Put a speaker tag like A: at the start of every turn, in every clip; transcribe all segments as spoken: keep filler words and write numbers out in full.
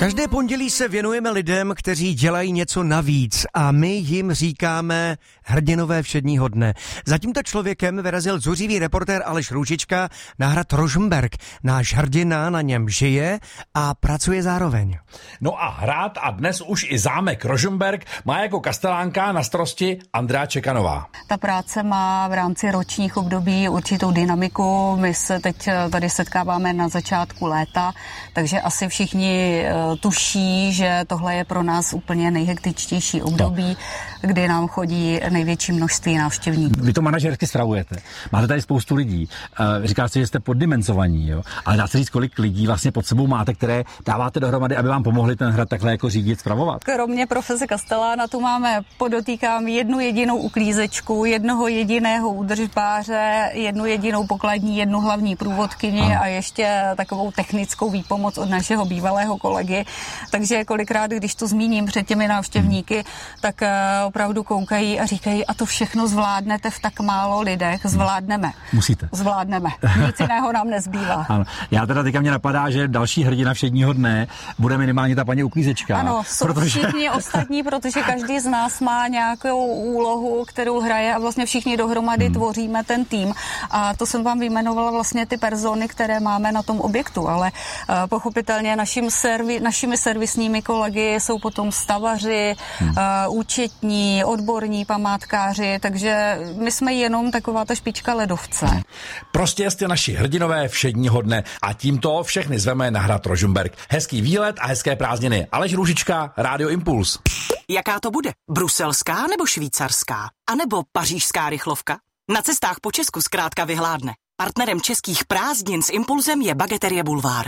A: Každé pondělí se věnujeme lidem, kteří dělají něco navíc a my jim říkáme hrdinové všedního dne. Za tímto člověkem vyrazil zuřivý reportér Aleš Růžička na hrad Rožmberk. Náš hrdina na něm žije a pracuje zároveň.
B: No a hrad a dnes už i zámek Rožmberk má jako kastelánka na starosti Andrea Čekanová.
C: Ta práce má v rámci ročních období určitou dynamiku. My se teď tady setkáváme na začátku léta, takže asi všichni tuší, že tohle je pro nás úplně nejhektičtější období, no. kdy nám chodí největší množství návštěvníků.
B: Vy to manažersky stravujete. Máte tady spoustu lidí. Říká se, že jste poddimenzovaní, jo? Ale dá se říct, kolik lidí vlastně pod sebou máte, které dáváte dohromady, aby vám pomohli ten hrad takhle jako řídit, spravovat?
C: Kromě profese kastelána tu máme, podotýkám, jednu jedinou uklízečku, jednoho jediného údržbáře, jednu jedinou pokladní, jednu hlavní průvodkyni ano. a ještě takovou technickou výpomoc od našeho bývalého kolegy. Takže kolikrát, když to zmíním před těmi návštěvníky, hmm. tak opravdu koukají a říkají, a to všechno zvládnete v tak málo lidech. Zvládneme.
B: Musíte.
C: Zvládneme. Nic jiného nám nezbývá.
B: Ano. Já teda teďka mě napadá, že další hrdina všedního dne bude minimálně ta paní uklízečka.
C: Ano, jsou protože... všichni ostatní, protože každý z nás má nějakou úlohu, kterou hraje a vlastně všichni dohromady hmm. tvoříme ten tým. A to jsem vám vyjmenovala vlastně ty persony, které máme na tom objektu, ale uh, pochopitelně naším servi, našimi servisními kolegy jsou potom stavaři, hmm. uh, účetní, odborní památkáři, takže my jsme jenom taková ta špička ledovce.
B: Prostě jste naši hrdinové všedního dne a tímto všechny zveme na hrad Rožmberk. Hezký výlet a hezké prázdniny. Aleš Růžička, Rádio Impuls.
D: Jaká to bude? Bruselská nebo švýcarská? A nebo pařížská rychlovka? Na cestách po Česku zkrátka vyhládne. Partnerem českých prázdnin s Impulsem je Bageterie Bulvár.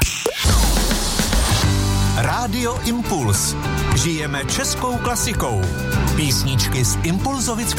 E: Rádio Impuls. Žijeme českou klasikou. Písničky z Impulzovic